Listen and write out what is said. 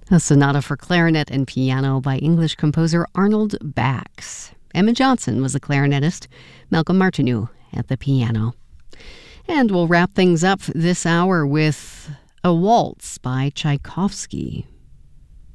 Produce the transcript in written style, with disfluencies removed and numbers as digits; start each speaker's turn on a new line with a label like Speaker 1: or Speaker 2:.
Speaker 1: A sonata for clarinet and piano by English composer Arnold Bax. Emma Johnson was the clarinetist, Malcolm Martineau at the piano. And we'll wrap things up this hour with a waltz by Tchaikovsky.